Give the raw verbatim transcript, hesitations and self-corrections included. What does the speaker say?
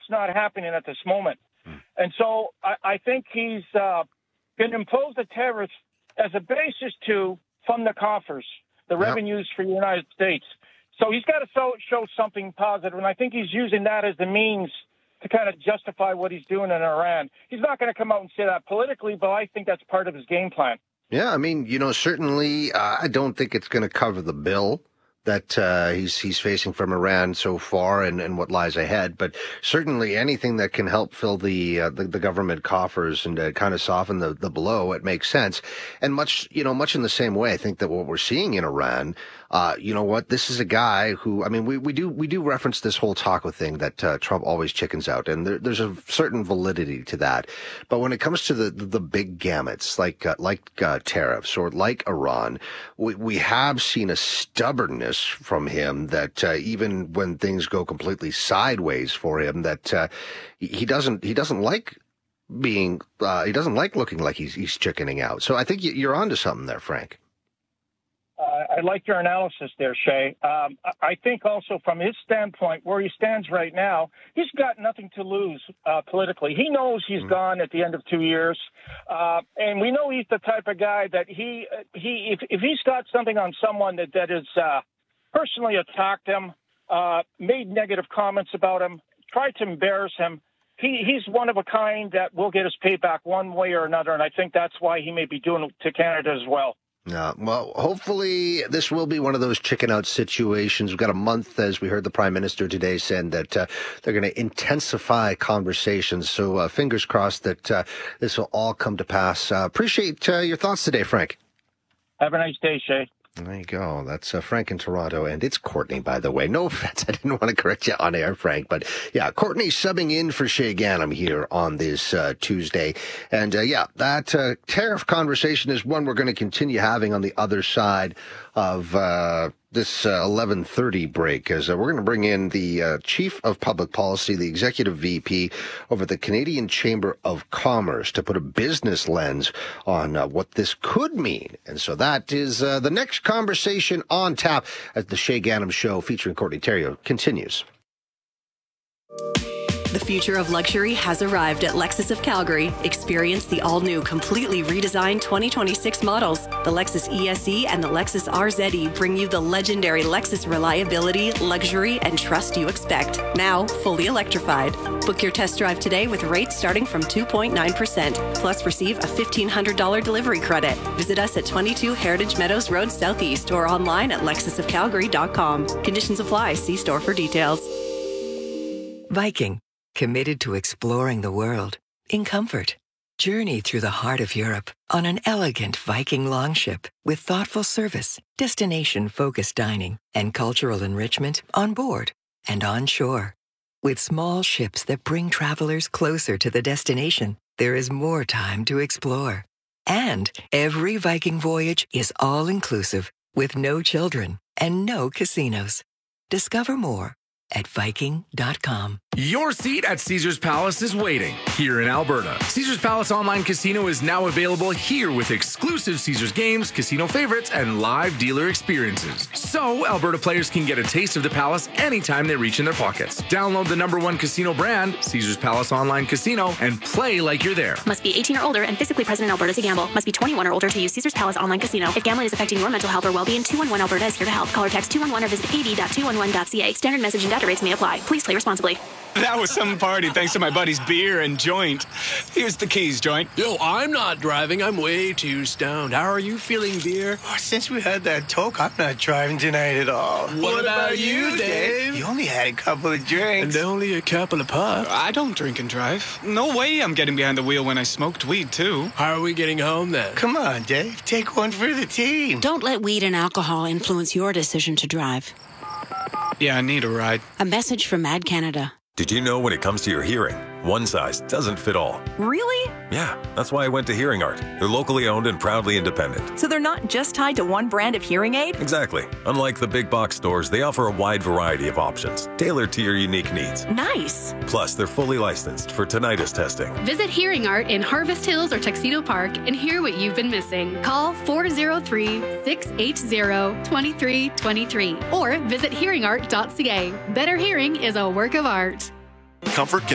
that's not happening at this moment. Mm. And so I, I think he's uh, going to impose the tariffs as a basis to fund the coffers, the yep. revenues for the United States. So he's got to show, show something positive, and I think he's using that as the means to kind of justify what he's doing in Iran. He's not going to come out and say that politically, but I think that's part of his game plan. Yeah, I mean, you know, certainly uh, I don't think it's going to cover the bill that uh, he's he's facing from Iran so far and, and what lies ahead. But certainly anything that can help fill the uh, the, the government coffers and uh, kind of soften the, the blow, it makes sense. And much, you know, much in the same way, I think that what we're seeing in Iran, uh, you know what, this is a guy who, I mean, we, we do we do reference this whole taco thing that uh, Trump always chickens out. And there, there's a certain validity to that. But when it comes to the, the, the big gamuts, like uh, like uh, tariffs or like Iran, we, we have seen a stubbornness from him that uh, even when things go completely sideways for him, that uh, he doesn't he doesn't like being uh, he doesn't like looking like he's he's chickening out. So I think you're onto something there, Frank. Uh, I like your analysis there, Shay. Um, I think also from his standpoint, where he stands right now, he's got nothing to lose uh, politically. He knows he's mm. gone at the end of two years, uh, and we know he's the type of guy that he he if if he's got something on someone that that is. Uh, personally attacked him, uh, made negative comments about him, tried to embarrass him. He, he's one of a kind that will get his payback one way or another, and I think that's why he may be doing it to Canada as well. Yeah, well, hopefully this will be one of those chicken out situations. We've got a month, as we heard the Prime Minister today saying that uh, they're going to intensify conversations. So uh, fingers crossed that uh, this will all come to pass. Uh, appreciate uh, your thoughts today, Frank. Have a nice day, Shay. There you go. That's uh, Frank in Toronto. And it's Courtney, by the way. No offense. I didn't want to correct you on air, Frank. But yeah, Courtney subbing in for Shay Ganem here on this uh, Tuesday. And uh, yeah, that uh, tariff conversation is one we're going to continue having on the other side of uh, this uh, eleven thirty break, as uh, we're going to bring in the uh, Chief of Public Policy, the Executive V P over the Canadian Chamber of Commerce, to put a business lens on uh, what this could mean. And so that is uh, the next conversation on tap as the Shay Ganem Show featuring Courtney Theriault continues. The future of luxury has arrived at Lexus of Calgary. Experience the all-new, completely redesigned twenty twenty-six models. The Lexus E S E and the Lexus R Z E bring you the legendary Lexus reliability, luxury, and trust you expect. Now, fully electrified. Book your test drive today with rates starting from two point nine percent. Plus, receive a fifteen hundred dollars delivery credit. Visit us at twenty-two Heritage Meadows Road Southeast or online at lexus of calgary dot com. Conditions apply. See store for details. Viking. Committed to exploring the world in comfort. Journey through the heart of Europe on an elegant Viking longship with thoughtful service, destination-focused dining, and cultural enrichment on board and on shore. With small ships that bring travelers closer to the destination, there is more time to explore. And every Viking voyage is all-inclusive with no children and no casinos. Discover more at Viking dot com. Your seat at Caesars Palace is waiting here in Alberta. Caesars Palace Online Casino is now available here with exclusive Caesars games, casino favorites, and live dealer experiences. So Alberta players can get a taste of the Palace anytime they reach in their pockets. Download the number one casino brand, Caesars Palace Online Casino, and play like you're there. Must be eighteen or older and physically present in Alberta to gamble. Must be twenty-one or older to use Caesars Palace Online Casino. If gambling is affecting your mental health or well-being, two one one Alberta is here to help. Call or text two one one or visit a d dot two one one dot c a. Standard message and data rates may apply. Please play responsibly. That was some party thanks to my buddy's beer and joint. Here's the keys, joint. Yo, I'm not driving. I'm way too stoned. How are you feeling, beer? Oh, since we had that talk, I'm not driving tonight at all. What, what about, about you, Dave? You only had a couple of drinks. And only a couple of puffs. I don't drink and drive. No way I'm getting behind the wheel when I smoked weed, too. How are we getting home, then? Come on, Dave. Take one for the team. Don't let weed and alcohol influence your decision to drive. Yeah, I need a ride. A message from Mad Canada. Did you know when it comes to your hearing, one size doesn't fit all? Really? Yeah, that's why I went to Hearing Art. They're locally owned and proudly independent. So they're not just tied to one brand of hearing aid? Exactly. Unlike the big box stores, they offer a wide variety of options, tailored to your unique needs. Nice. Plus, they're fully licensed for tinnitus testing. Visit Hearing Art in Harvest Hills or Tuxedo Park and hear what you've been missing. Call four oh three, six eight zero, two three two three or visit hearing art dot c a. Better hearing is a work of art. Comfort can